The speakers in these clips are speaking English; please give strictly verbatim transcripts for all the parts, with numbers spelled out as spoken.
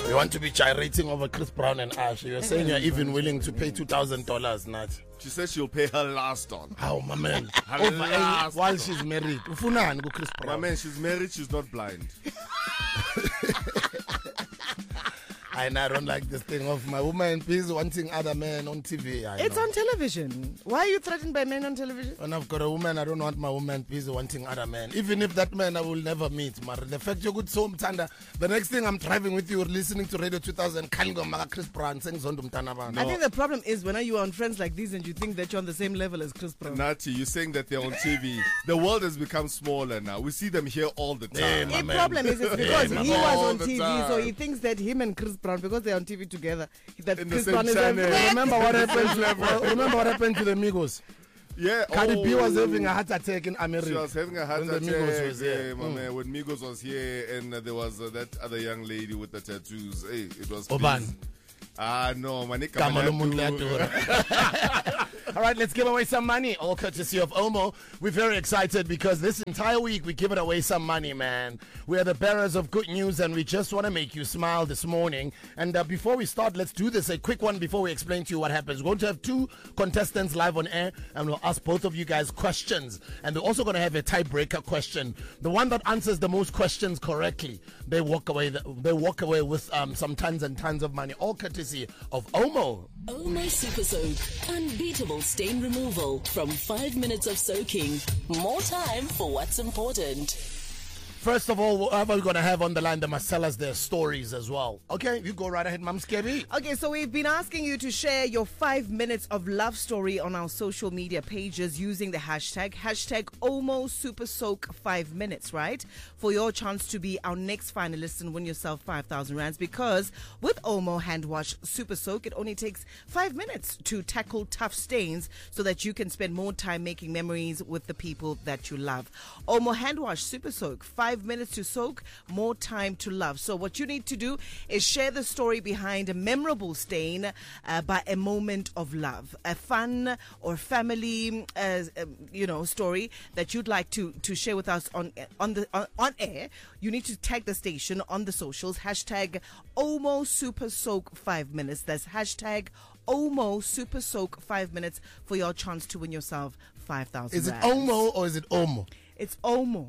You want to be gyrating over Chris Brown and Ash. You're saying you're even willing to pay two thousand dollars, Nat. She says she'll pay her last on. Oh, my man. Her Over last while on. she's married. Ufunani ku Chris My Brown. man, she's married, she's not blind. I, I don't like this thing of my woman please wanting other men on T V. I It's know. on television. Why are you threatened by men on television? When I've got a woman, I don't want my woman busy wanting other men. Even if that man I will never meet. Mar. The fact you're good so mtanda. The next thing I'm driving with you, listening to Radio two thousand, Kango Maka Chris Brown saying Zondo Mtana. I think the problem is when you are on friends like these and you think that you're on the same level as Chris Brown. Nati, you're saying that they're on T V. The world has become smaller now. We see them here all the Hey, time. my The man. problem is it's because Yeah, he my was all on the T V, time. so he thinks that him and Chris Brown, because they're on T V together, that In the Chris same Brown is channel. everywhere. Remember what happened to well, remember what happened to the Migos? Yeah, Cardi B was oh. having a heart attack in America. She was having a heart when the attack. Migos was yeah, there. my Mm. man. When Migos was here and uh, there was uh, that other young lady with the tattoos. Hey, it was. Oban. peace. Ah, no, my nigga. Gama lomuntu liyadura. All right, let's give away some money, all courtesy of Omo. We're very excited because this entire week we're giving away some money, man. We are the bearers of good news and we just want to make you smile this morning. And uh, before we start, let's do this, a quick one before we explain to you what happens. We're going to have two contestants live on air and we'll ask both of you guys questions. And we're also going to have a tiebreaker question. The one that answers the most questions correctly, they walk away, they walk away with um, some tons and tons of money, all courtesy of Omo. Omo Super Soak. Unbeatable stain removal from five minutes of soaking. More time for what's important. First of all, whoever we're going to have on the line, they must tell us their stories as well. Okay, you go right ahead, Mam Skebi. Okay, so we've been asking you to share your five minutes of love story on our social media pages using the hashtag, hashtag Omo Super Soak five minutes, right? For your chance to be our next finalist and win yourself five thousand rands, because with Omo Hand Wash Super Soak, it only takes five minutes to tackle tough stains so that you can spend more time making memories with the people that you love. Omo Hand Wash Super Soak, five minutes to soak, more time to love. So what you need to do is share the story behind a memorable stain uh, by a moment of love, a fun or family, uh, um, you know, story that you'd like to to share with us on on the on, on air. You need to tag the station on the socials, hashtag Omo Super Soak five minutes. That's hashtag Omo Super Soak five minutes for your chance to win yourself five thousand. Is it Omo or is it Omo? It's Omo.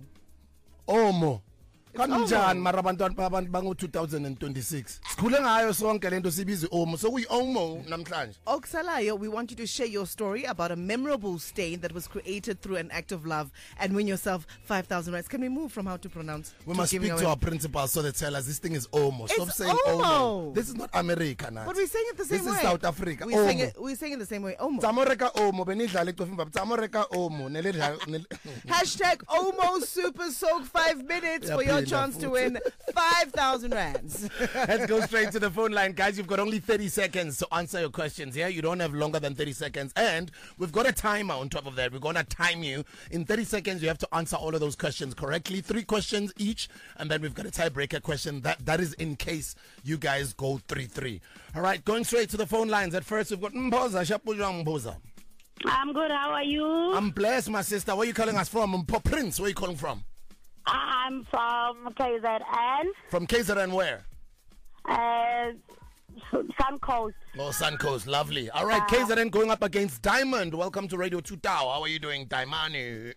Omo. Kanjani Omo. mara abantwana abantu bango two thousand twenty-six. Sikhule ngayo sonke lento sibiza Omo. So we Omo namhlanje. Oksalayo, we want you to share your story about a memorable stain that was created through an act of love and win yourself five thousand rands. Can we move from how to pronounce? We to must giving speak to away? our principal so they tell us this thing is Omo. Stop It's saying Omo. Omo. This is not America now. But we're saying it the same This way. is South Africa. We're saying, Omo. it, we're saying it the same way. Omo. Tsamoreka Omo benidlala ecofimba. Tsamoreka Omo. Nelidla- nel- Hashtag Omo Super Soak five minutes Yeah, for your please, chance yeah. to win five thousand rands. Let's go straight to the phone line, guys. You've got only thirty seconds to answer your questions here. You don't have longer than thirty seconds. And we've got a timer on top of that. We're going to time you. In thirty seconds, you have to answer all of those questions correctly. Three questions each. And then we've got a tiebreaker question. That That is in case you guys go three three. All right, going straight to the phone lines. At first, we've got Mboza. Shapulwa Mboza. I'm good. How are you? I'm blessed, my sister. Where are you calling us from? Mpo Prince, where are you calling from? I'm from K Z N, From K Z N where? uh, Sun Coast. Oh, Suncoast, lovely. All right, K Z N going up against Diamond. Welcome to Radio two Tower. How are you doing, Diamond?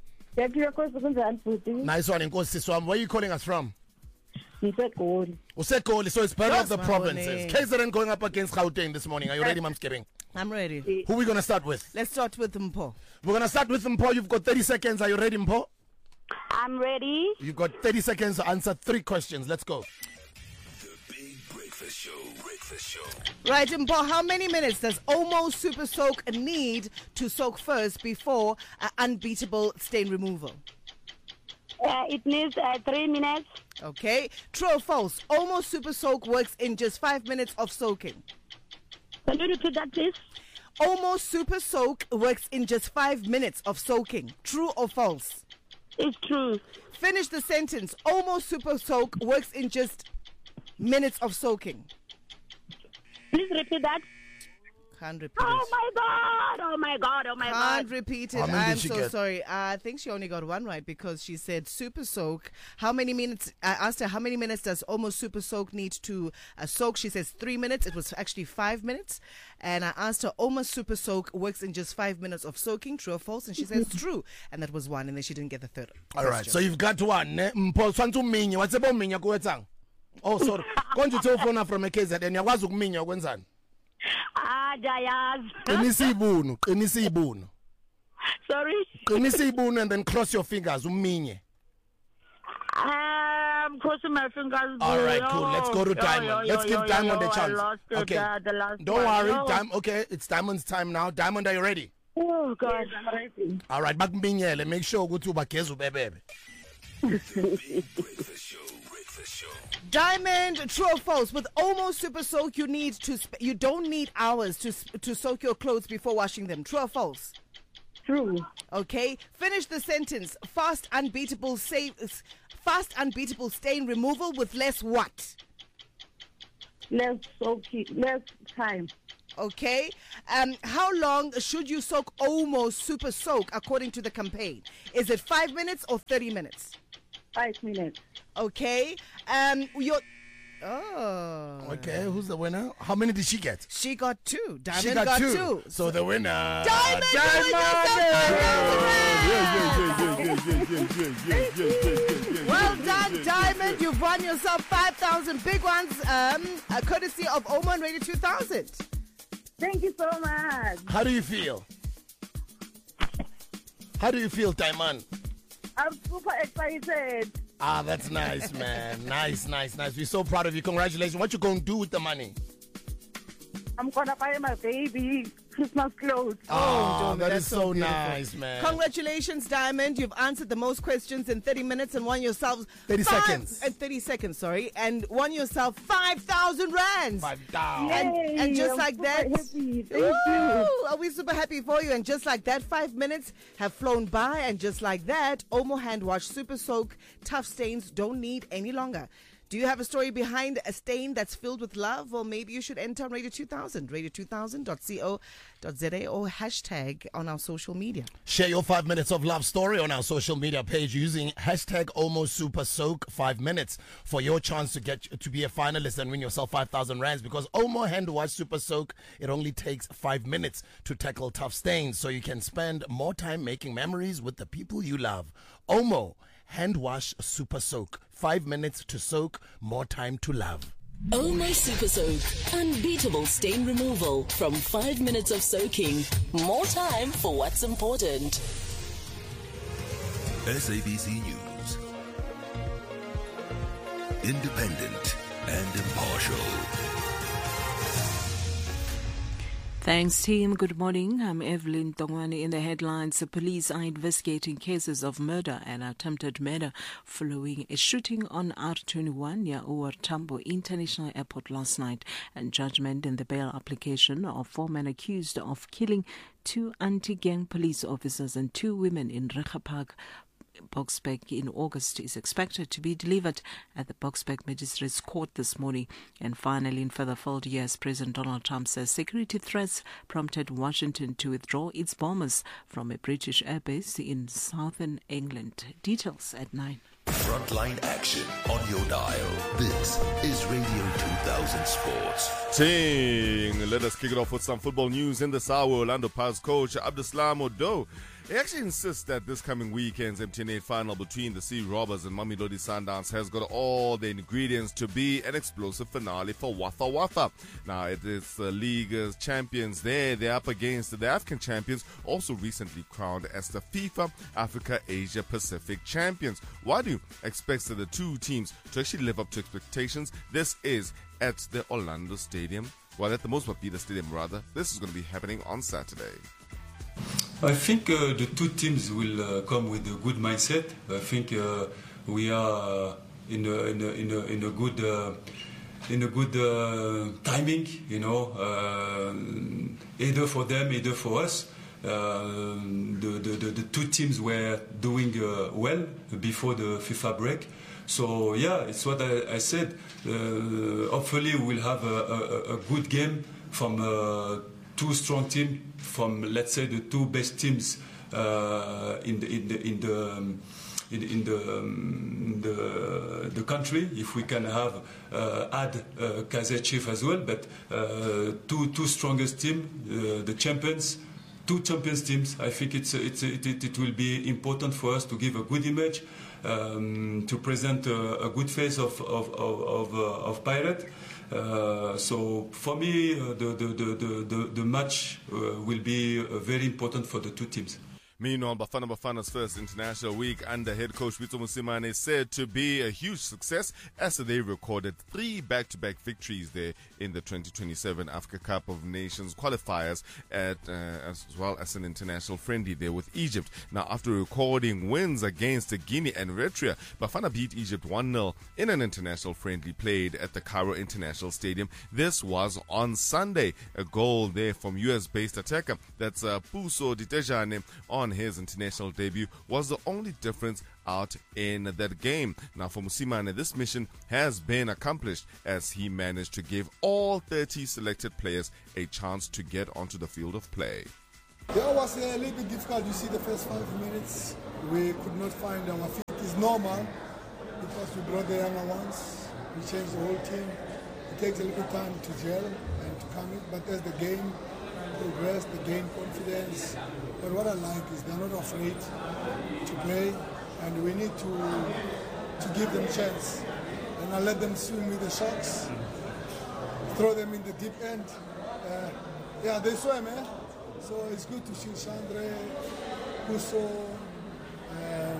Nice one, Nkosi Swam. Where are you calling us from? Usekoli, so it's part Yes, of the my provinces. honey. K Z N going up against Gauteng this morning. Are you ready, Mam Skipping? I'm ready. Who are we going to start with? Let's start with Mpo. We're going to start with Mpo. You've got thirty seconds. Are you ready, Mpo? I'm ready. You've got thirty seconds to answer three questions. Let's go. The Big Breakfast Show. Breakfast Show. Right, Mpo, how many minutes does Omo Super Soak need to soak first before uh, unbeatable stain removal? Uh, it needs uh, three minutes. Okay. True or false? Omo Super Soak works in just five minutes of soaking. Can you repeat that, please? Omo Super Soak works in just five minutes of soaking. True or false? It's true. Finish the sentence. Omo Super Soak works in just minutes of soaking. Please repeat that. Can't repeat Oh it. my God! Oh my God! Oh my Can't God! repeat it. How many did I'm she so get? sorry. I think she only got one right because she said super soak. How many minutes? I asked her how many minutes does almost super soak need to uh, soak. She says three minutes. It was actually five minutes. And I asked her almost super soak works in just five minutes of soaking. True or false? And she says true. And that was one. And then she didn't get the third. All right, so you've got one. Ne? Mpho swantu minya. What's about minya kuwetsang? Oh, sorry. Konje uthofona from a K Z N yakwazi ukuminya ukwenzani? Ah, Jayaz. Qinisa ibuno, qinisa ibuno. Sorry. Qinisa ibuno and then cross your fingers uminye. I'm crossing my fingers. All right, cool. Let's go to Yo, Diamond. yo, Let's yo, give yo, Diamond yo, a chance. I lost it, Okay. uh, the last Don't one. worry. Yo. Time. Okay, it's Diamond's time now. Diamond, are you ready? Oh God, I'm ready. All right, bakuminyele. Make sure ukuthi ubageza ubebebe. Breakfast show. Breakfast show. Diamond, true or false? With almost super soak, you need to. Sp- you don't need hours to sp- to soak your clothes before washing them. True or false? True. Okay. Finish the sentence. Fast, unbeatable save. Fast, unbeatable stain removal with less what? Less soaking, less time. Okay. Um, how long should you soak almost super soak according to the campaign? Is it five minutes or thirty minutes? Five minutes. Okay. Um, your. Oh. Okay, who's the winner? How many did she get? She got two. Diamond She got, two. two. So the winner. Diamond, you win yourself five thousand. Well done, Diamond. You've won yourself five thousand big ones, um, uh, courtesy of Oman Radio two thousand. Thank you so much. How do you feel? How do you feel, Diamond? I'm super excited. Ah, that's nice, man. Nice, nice, nice. We're so proud of you. Congratulations. What you going to do with the money? I'm gonna buy my baby Christmas clothes. Oh, Diamond, that that's is so so beautiful. nice, man. Congratulations, Diamond. You've answered the most questions in thirty minutes and won yourself thirty five, seconds. Uh, thirty seconds, sorry, and won yourself five thousand rands. Five down. And, Yay, and just I'm like super that, happy. Thank Woo! you. Are we super happy for you? And just like that, five minutes have flown by, and just like that, Omo Hand Wash Super Soak Tough Stains don't need any longer. Do you have a story behind a stain that's filled with love? Or maybe you should enter on Radio two thousand, radio two thousand dot co dot za or hashtag on our social media. Share your five minutes of love story on our social media page using hashtag almost super soak five minutes for your chance to get to be a finalist and win yourself five thousand rands, because Omo Hand Wash Super Soak, it only takes five minutes to tackle tough stains, so you can spend more time making memories with the people you love. Omo Hand Wash Super Soak, five minutes to soak, more time to love. Omo Super Soak. Unbeatable stain removal from five minutes of soaking. More time for what's important. S A B C News. Independent and impartial. Thanks, team. Good morning. I'm Evelyn Tongwani. In the headlines, the police are investigating cases of murder and attempted murder following a shooting on R twenty-one near O R Tambo International Airport last night, and judgment in the bail application of four men accused of killing two anti-gang police officers and two women in Rekha Park, Boksburg in August is expected to be delivered at the Boksburg Magistrates Court this morning. And finally, in further fold, U S President Donald Trump says security threats prompted Washington to withdraw its bombers from a British airbase in southern England. Details at nine. Frontline action on your dial. This is Radio two thousand Sports. Ting. Let us kick it off with some football news in this hour. Orlando Pirates coach Abdeslam Odo, he actually insists that this coming weekend's M T N eight final between the Sea Robbers and Mamelodi Sundowns has got all the ingredients to be an explosive finale for Watha Watha. Now, it is the league's champions there. They're up against the African champions, also recently crowned as the FIFA Africa Asia Pacific champions. Why do you expect the two teams to actually live up to expectations? This is at the Orlando Stadium. Well, at the most would be the stadium, rather. This is going to be happening on Saturday. I think uh, the two teams will uh, come with a good mindset. I think uh, we are uh, in, a, in, a, in, a, in a good uh, in a good uh, timing, you know, uh, either for them, either for us. Uh, the, the, the, the two teams were doing uh, well before the FIFA break. So, yeah, it's what I, I said. Uh, hopefully we'll have a, a, a good game from uh, two strong teams from, let's say, the two best teams uh, in the in the in the um, in, in the um, the the country. If we can have uh, add uh, Kaizer Chiefs as well, but uh, two two strongest team, uh, the champions. Two champions teams. I think it's it's it, it, it will be important for us to give a good image, um, to present a, a good face of of of, of, uh, of Pirate. Uh, so for me, uh, the, the, the, the the match uh, will be uh, very important for the two teams. Meanwhile, Bafana Bafana's first international week under head coach Pitso Mosimane is said to be a huge success as they recorded three back-to-back victories there in the twenty twenty-seven Africa Cup of Nations qualifiers, at, uh, as well as an international friendly there with Egypt. Now, after recording wins against Guinea and Eritrea, Bafana beat Egypt one nil in an international friendly played at the Cairo International Stadium. This was on Sunday. A goal there from U S-based attacker, that's uh, Puso Ditejane, on his international debut, was the only difference out in that game. Now for Mosimane, this mission has been accomplished as he managed to give all thirty selected players a chance to get onto the field of play. Yeah, it was a little bit difficult. You see the first five minutes, we could not find our feet. It's normal because we brought the younger ones. We changed the whole team. It takes a little time to gel and to come in, but as the game progress, they gain confidence. But what I like is they're not afraid to play, and we need to to give them a chance. And I let them swim with the sharks, throw them in the deep end. Uh, yeah, they swim, eh? So it's good to see Sandre, Puso, um,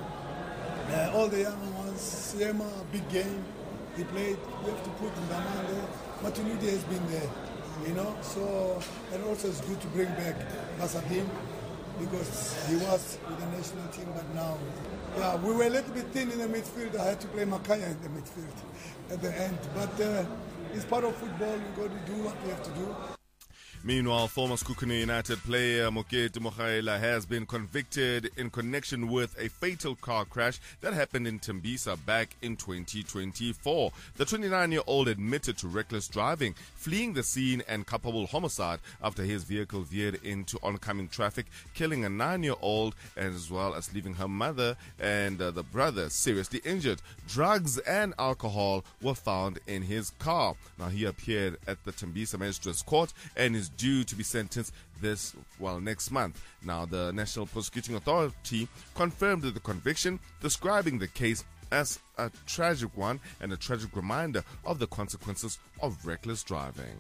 uh, all the young ones. Siema, big game. They played. We have to put Ndamane there. Matuidi has been there. You know, so, and also it's good to bring back Basadim because he was with the national team, but now, yeah, we were a little bit thin in the midfield. I had to play Makaya in the midfield at the end, but uh, it's part of football. We've got to do what we have to do. Meanwhile, former Sekhukhune United player Mokete Mogaela has been convicted in connection with a fatal car crash that happened in Tembisa back in twenty twenty-four. The twenty-nine-year-old admitted to reckless driving, fleeing the scene, and culpable homicide after his vehicle veered into oncoming traffic, killing a nine-year-old as well as leaving her mother and uh, the brother seriously injured. Drugs and alcohol were found in his car. Now, he appeared at the Tembisa Magistrates Court and is due to be sentenced this, well, next month. Now, the National Prosecuting Authority confirmed the conviction, describing the case as a tragic one and a tragic reminder of the consequences of reckless driving.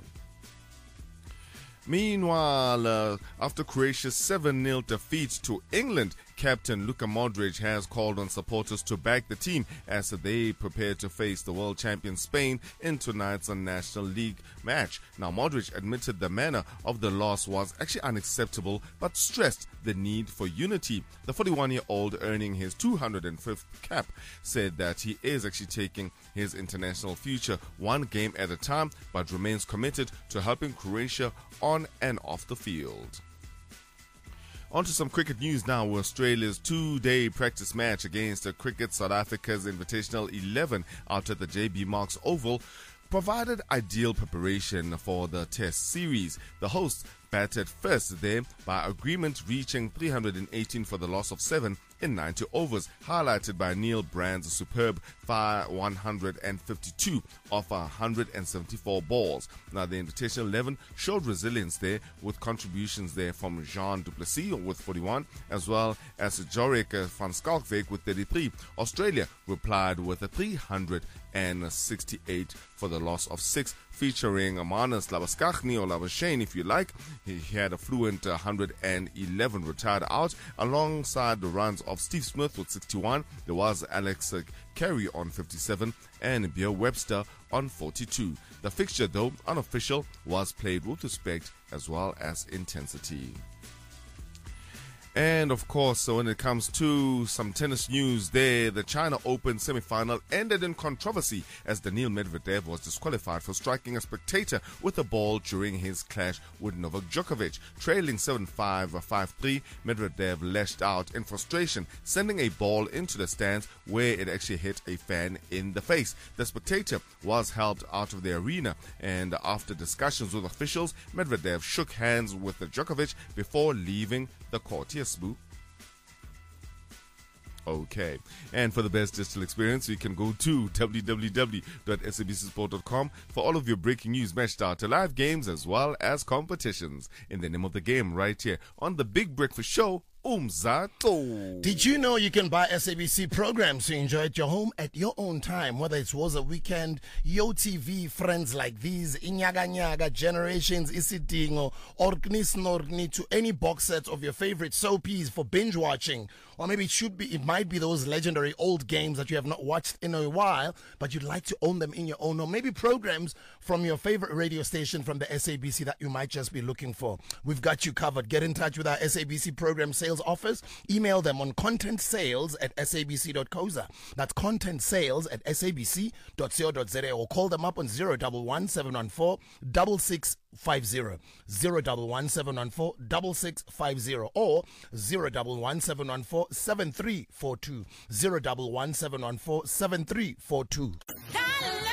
Meanwhile, uh, after Croatia's seven nil defeat to England, Captain Luka Modric has called on supporters to back the team as they prepare to face the world champion Spain in tonight's National League match. Now, Modric admitted the manner of the loss was actually unacceptable, but stressed the need for unity. The forty-one-year-old, earning his two hundred fifth cap, said that he is actually taking his international future one game at a time, but remains committed to helping Croatia on and off the field. On to some cricket news now. Australia's two-day practice match against the Cricket South Africa's Invitational eleven out at the J B Marks Oval provided ideal preparation for the Test series. The hosts batted first there by agreement, reaching three hundred eighteen for the loss of seven in ninety overs, highlighted by Neil Brand's superb one hundred fifty-two off one hundred seventy-four balls. Now, the Invitational eleven showed resilience there with contributions there from Jean du Plessis with forty-one, as well as Jorik van Schalkwyk with thirty-three. Australia replied with a three hundred sixty-eight for the loss of six, featuring Manus Labuschagne or Labuschagne if you like. He had a fluent one hundred eleven retired out alongside the runs of Steve Smith with sixty-one. There was Alex Carey on fifty-seven and Bear Webster on forty-two. The fixture, though unofficial, was played with respect as well as intensity. And of course, so when it comes to some tennis news there, the China Open semi-final ended in controversy as Daniil Medvedev was disqualified for striking a spectator with a ball during his clash with Novak Djokovic. Trailing seven five or five three, Medvedev lashed out in frustration, sending a ball into the stands where it actually hit a fan in the face. The spectator was helped out of the arena, and after discussions with officials, Medvedev shook hands with Djokovic before leaving the court. Yes, boo. Okay. And for the best digital experience, you can go to w w w dot s a b c sport dot com for all of your breaking news, match data, live games, as well as competitions. In the name of the game, right here on the Big Breakfast Show, Umzato. Did you know you can buy S A B C programs to enjoy at your home at your own time, whether it was a weekend, Yo T V, Friends Like These, Inyaga Nyaga, Generations, Isidingo, Orkni Snorkni, to any box set of your favorite soapies for binge watching? Or maybe it should be, it might be those legendary old games that you have not watched in a while, but you'd like to own them in your own, or maybe programs from your favorite radio station from the S A B C that you might just be looking for. We've got you covered. Get in touch with our S A B C program sales office. Email them on content sales at s a b c dot co dot za. That's content sales at s a b c dot co dot za, or call them up on zero one one seven one four six six five zero, zero one one seven one four six six five zero, or zero one one seven one four seven three four two, zero one one seven one four seven three four two.